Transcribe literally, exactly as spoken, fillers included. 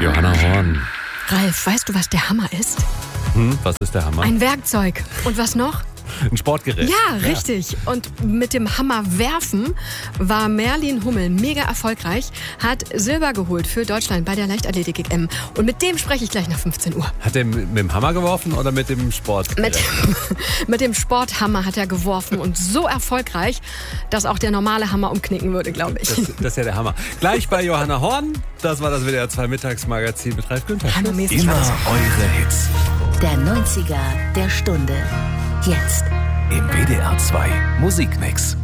Johanna Horn. Ralf, weißt du, was der Hammer ist? Hm, was ist der Hammer? Ein Werkzeug. Und was noch? Ein Sportgerät. Ja, richtig. Und mit dem Hammer werfen war Merlin Hummel mega erfolgreich, hat Silber geholt für Deutschland bei der Leichtathletik-E M. Und mit dem spreche ich gleich nach fünfzehn Uhr. Hat er mit dem Hammer geworfen oder mit dem Sport? Mit, mit dem Sporthammer hat er geworfen und so erfolgreich, dass auch der normale Hammer umknicken würde, glaube ich. Das, das ist ja der Hammer. Gleich bei Johanna Horn. Das war das W D R zwei Mittagsmagazin mit Ralf Günther. Hammermäßig Immer war das. eure Hits. Der neunziger der Stunde. Jetzt. Im W D R zwei Musikmix.